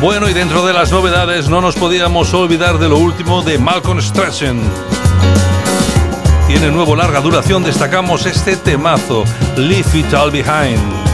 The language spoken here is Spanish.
Bueno, y dentro de las novedades no nos podíamos olvidar de lo último de Malcolm Strachan. Tiene nuevo larga duración, destacamos este temazo, Leave It All Behind.